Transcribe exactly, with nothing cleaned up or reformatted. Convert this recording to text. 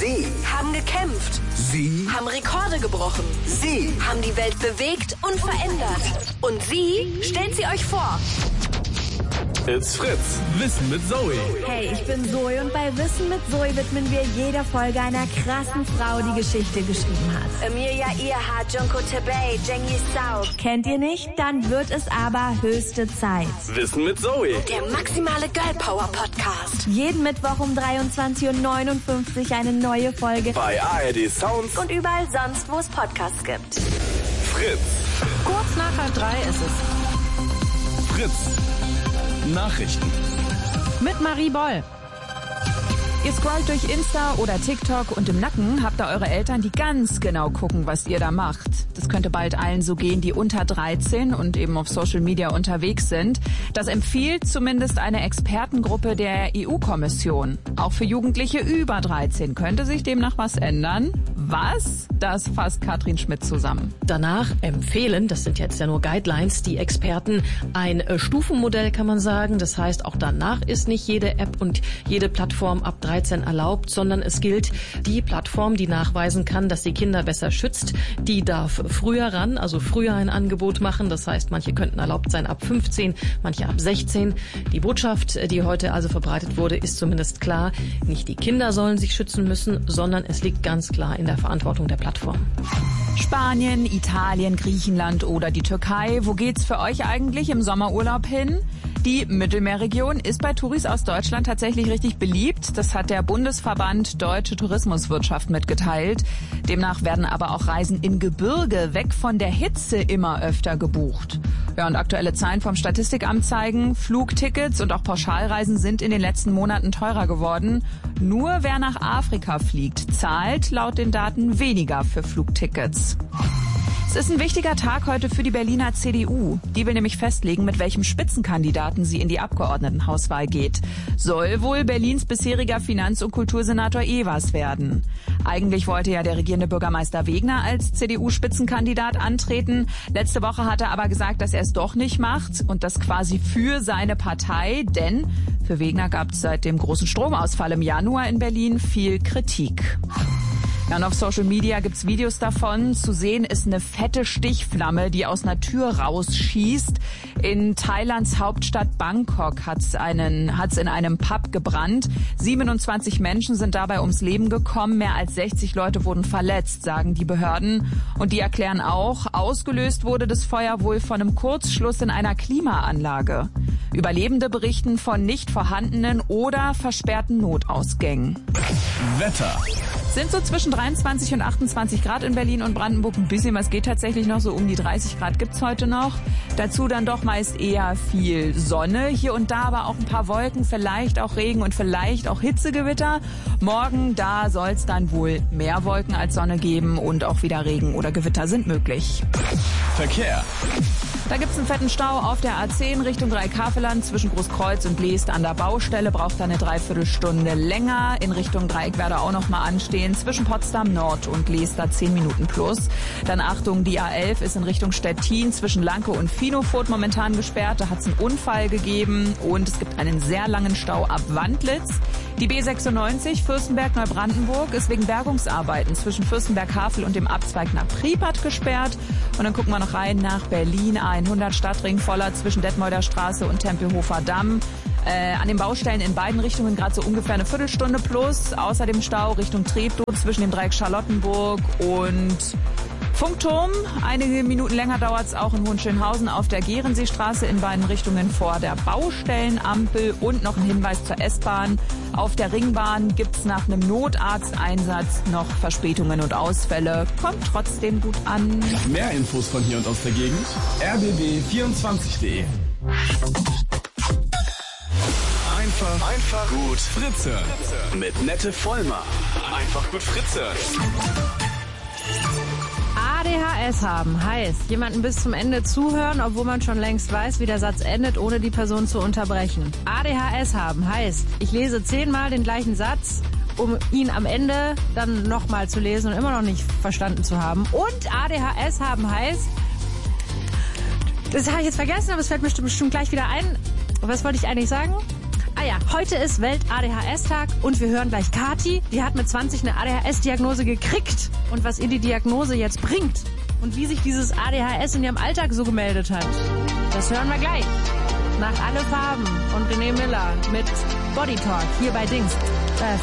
Sie haben gekämpft. Sie haben Rekorde gebrochen. Sie haben die Welt bewegt und verändert. Und sie stellt sie euch vor. It's Fritz. Wissen mit Zoe. Hey, ich bin Zoe und bei Wissen mit Zoe widmen wir jeder Folge einer krassen Frau, die Geschichte geschrieben hat. Emilia Earhart, Junko Tabay, Cengiz Sau. Kennt ihr nicht? Dann wird es aber höchste Zeit. Wissen mit Zoe. Der maximale Girl Power Podcast. Jeden Mittwoch um dreiundzwanzig Uhr neunundfünfzig eine neue Folge. Bei A R D Sounds. Und überall sonst, wo es Podcasts gibt. Fritz. Kurz nach halb drei ist es. Fritz. Nachrichten. Mit Marie Boll. Ihr scrollt durch Insta oder TikTok und im Nacken habt ihr eure Eltern, die ganz genau gucken, was ihr da macht. Das könnte bald allen so gehen, die unter dreizehn und eben auf Social Media unterwegs sind. Das empfiehlt zumindest eine Expertengruppe der E U-Kommission. Auch für Jugendliche über dreizehn könnte sich demnach was ändern. Was? Das fasst Katrin Schmidt zusammen. Danach empfehlen, das sind jetzt ja nur Guidelines, die Experten ein äh, Stufenmodell, kann man sagen. Das heißt, auch danach ist nicht jede App und jede Plattform ab dreizehn erlaubt, sondern es gilt die Plattform, die nachweisen kann, dass sie Kinder besser schützt. Die darf früher ran, also früher ein Angebot machen. Das heißt, manche könnten erlaubt sein ab fünfzehn, manche ab sechzehn. Die Botschaft, die heute also verbreitet wurde, ist zumindest klar. Nicht die Kinder sollen sich schützen müssen, sondern es liegt ganz klar in der Verantwortung der Plattform. Spanien, Italien, Griechenland oder die Türkei. Wo geht's für euch eigentlich im Sommerurlaub hin? Die Mittelmeerregion ist bei Touris aus Deutschland tatsächlich richtig beliebt. Das hat der Bundesverband Deutsche Tourismuswirtschaft mitgeteilt. Demnach werden aber auch Reisen in Gebirge weg von der Hitze immer öfter gebucht. Ja, und aktuelle Zahlen vom Statistikamt zeigen, Flugtickets und auch Pauschalreisen sind in den letzten Monaten teurer geworden. Nur wer nach Afrika fliegt, zahlt laut den Daten weniger für Flugtickets. Es ist ein wichtiger Tag heute für die Berliner C D U. Die will nämlich festlegen, mit welchem Spitzenkandidaten sie in die Abgeordnetenhauswahl geht. Soll wohl Berlins bisheriger Finanz- und Kultursenator Evers werden. Eigentlich wollte ja der regierende Bürgermeister Wegner als C D U-Spitzenkandidat antreten. Letzte Woche hat er aber gesagt, dass er es doch nicht macht und das quasi für seine Partei. Denn für Wegner gab es seit dem großen Stromausfall im Januar in Berlin viel Kritik. Ja, und auf Social Media gibt's Videos davon. Zu sehen ist eine fette Stichflamme, die aus einer Tür rausschießt. In Thailands Hauptstadt Bangkok hat's einen, hat's in einem Pub gebrannt. siebenundzwanzig Menschen sind dabei ums Leben gekommen. Mehr als sechzig Leute wurden verletzt, sagen die Behörden. Und die erklären auch, ausgelöst wurde das Feuer wohl von einem Kurzschluss in einer Klimaanlage. Überlebende berichten von nicht vorhandenen oder versperrten Notausgängen. Wetter. Sind so zwischen dreiundzwanzig und achtundzwanzig Grad in Berlin und Brandenburg. Ein bisschen was geht tatsächlich noch, so um die dreißig Grad gibt's heute noch. Dazu dann doch meist eher viel Sonne. Hier und da aber auch ein paar Wolken, vielleicht auch Regen und vielleicht auch Hitzegewitter. Morgen, da soll's dann wohl mehr Wolken als Sonne geben und auch wieder Regen oder Gewitter sind möglich. Verkehr. Da gibt's einen fetten Stau auf der A zehn Richtung Dreieck-Havelland zwischen Großkreuz und Leest an der Baustelle. Braucht da eine Dreiviertelstunde länger. In Richtung Dreieck werde auch noch mal anstehen. Zwischen Potsdam Nord und Leest da zehn Minuten plus. Dann Achtung, die A elf ist in Richtung Stettin zwischen Lanke und Finofurt momentan gesperrt. Da hat's einen Unfall gegeben und es gibt einen sehr langen Stau ab Wandlitz. Die B sechsundneunzig Fürstenberg-Neubrandenburg ist wegen Bergungsarbeiten zwischen Fürstenberg-Havel und dem Abzweig nach Pripyat gesperrt. Und dann gucken wir noch rein nach Berlin. A hundert Stadtring voller zwischen Detmolder Straße und Tempelhofer Damm. Äh, an den Baustellen in beiden Richtungen gerade so ungefähr eine Viertelstunde plus. Außerdem Stau Richtung Treptow zwischen dem Dreieck Charlottenburg und Funkturm. Einige Minuten länger dauert es auch in Hohenschönhausen auf der Gehrenseestraße in beiden Richtungen vor der Baustellenampel. Und noch ein Hinweis zur S-Bahn. Auf der Ringbahn gibt es nach einem Notarzteinsatz noch Verspätungen und Ausfälle. Kommt trotzdem gut an. Mehr Infos von hier und aus der Gegend. r b b vierundzwanzig punkt d e Einfach, einfach gut Fritz hören. Mit Nette Vollmer. Einfach gut Fritz hören. A D H S haben heißt, jemanden bis zum Ende zuhören, obwohl man schon längst weiß, wie der Satz endet, ohne die Person zu unterbrechen. A D H S haben heißt, ich lese zehnmal den gleichen Satz, um ihn am Ende dann nochmal zu lesen und immer noch nicht verstanden zu haben. Und A D H S haben heißt, das habe ich jetzt vergessen, aber es fällt mir bestimmt gleich wieder ein. Was wollte ich eigentlich sagen? Ah Naja, heute ist Welt-A D H S-Tag und wir hören gleich Kathi. Die hat mit zwanzig eine A D H S-Diagnose gekriegt und was ihr die Diagnose jetzt bringt und wie sich dieses A D H S in ihrem Alltag so gemeldet hat. Das hören wir gleich. Nach Alle Farben und René Miller mit Body Talk hier bei Dings. Äh,